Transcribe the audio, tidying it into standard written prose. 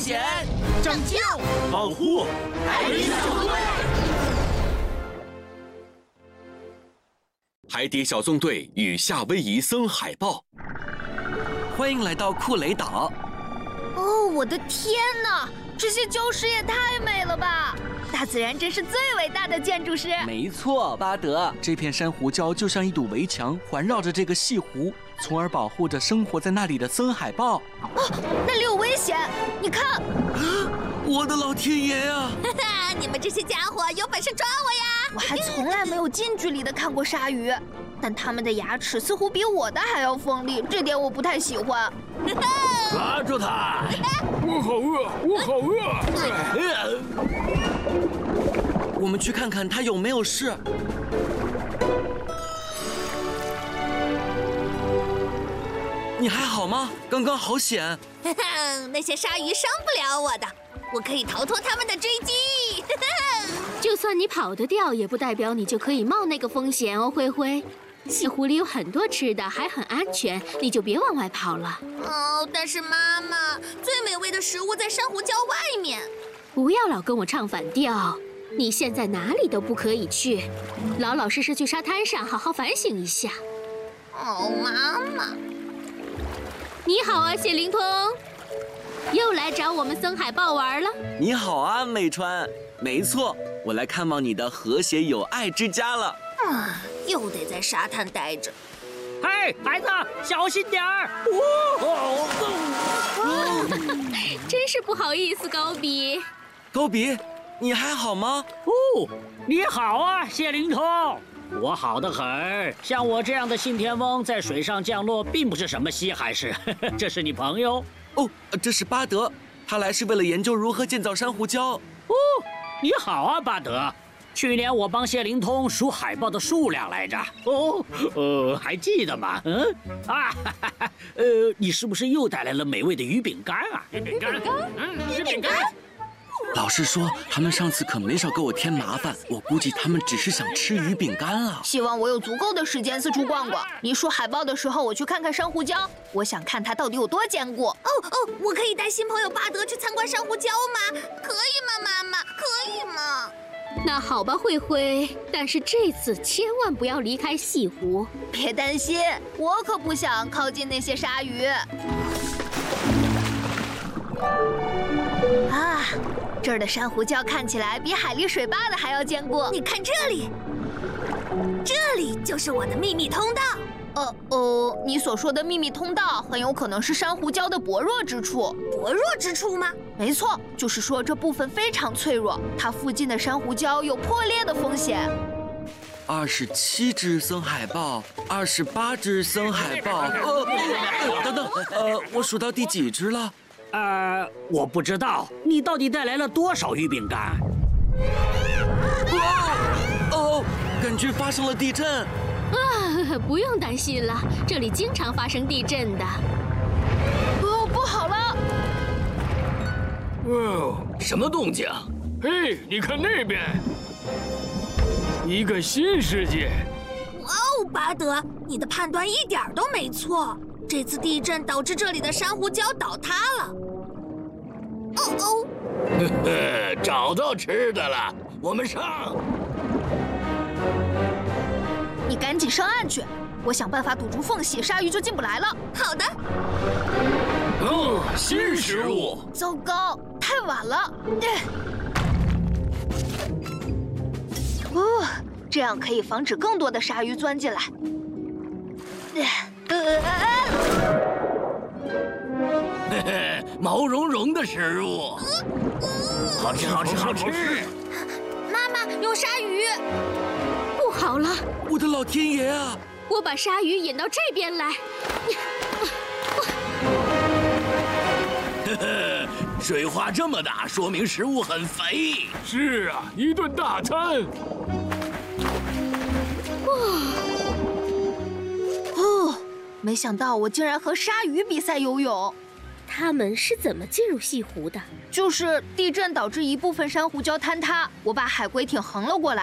险， 拯救， 保护海底小纵队。 海底小纵队与夏威夷森海豹。 欢迎来到库雷岛。 哦，我的天哪！这些礁石也太美了吧！大自然真是最伟大的建筑师。 没错，巴德，这片珊瑚礁就像一堵围墙，环绕着这个细湖，从而保护着生活在那里的森海豹。 哦，那里有危险！你看， 我的老天爷啊！ 你们这些家伙有本事抓我呀！ 我还从来没有近距离的看过鲨鱼，但它们的牙齿似乎比我的还要锋利，这点我不太喜欢。 抓住它！我好饿，我好饿！ 我们去看看它有没有事。你还好吗？刚刚好险！ 那些鲨鱼伤不了我的，我可以逃脱他们的追击。 就算你跑得掉，也不代表你就可以冒那个风险哦，灰灰。西湖里有很多吃的，还很安全，你就别往外跑了。 哦，但是妈妈，最美味的食物在珊瑚礁外面。 不要老跟我唱反调。你现在哪里都不可以去，老老实实去沙滩上好好反省一下。 哦，妈妈。 你好啊，谢灵通，又来找我们森海豹玩了。 你好啊，美川。没错，我来看望你的和谐友爱之家了。 又得在沙滩待着。 嘿，孩子，小心点儿！ 真是不好意思，高比。 高比，你还好吗？ 哦，你好啊，谢灵通。我好得很，像我这样的信天翁在水上降落并不是什么稀罕事。这是你朋友？ 哦，这是巴德，他来是为了研究如何建造珊瑚礁。 哦，你好啊，巴德。去年我帮谢灵通数海豹的数量来着。哦，还记得吗？你是不是又带来了美味的鱼饼干啊？鱼饼干， 鱼饼干。 老实说，他们上次可没少给我添麻烦，我估计他们只是想吃鱼饼干啊。 希望我有足够的时间四处逛逛。你数海豹的时候，我去看看珊瑚礁，我想看它到底有多坚固。 我可以带新朋友巴德去参观珊瑚礁吗？可以吗，妈妈？可以吗？ 那好吧，慧慧，但是这次千万不要离开西湖。 别担心，我可不想靠近那些鲨鱼。这儿的珊瑚礁看起来比海里水坝的还要坚固。 你看这里，这里就是我的秘密通道。 你所说的秘密通道很有可能是珊瑚礁的薄弱之处。 薄弱之处吗？ 没错，就是说这部分非常脆弱，它附近的珊瑚礁有破裂的风险。 27只森海豹，28只森海豹。等等，我数到第几只了？ 我不知道。你到底带来了多少鱼饼干？ 感觉发生了地震。 不用担心了，这里经常发生地震的。 不好了！ 什么动静？ 嘿，你看那边，一个新世界。 哇哦，巴德，你的判断一点都没错。这次地震导致这里的珊瑚礁倒塌了。 找到吃的了，我们上。 你赶紧上岸去，我想办法堵住缝隙，鲨鱼就进不来了。 好的。 新食物。 糟糕，太晚了。这样可以防止更多的鲨鱼钻进来。 毛茸茸的食物，好吃好吃好吃！ 妈妈，有鲨鱼！ 不好了， 我的老天爷啊！ 我把鲨鱼引到这边来。 水花这么大，说明食物很肥。 是啊，一顿大餐。 没想到我竟然和鲨鱼比赛游泳。 他们是怎么进入西湖的？ 就是地震导致一部分珊瑚礁坍塌，我把海龟艇横了过来。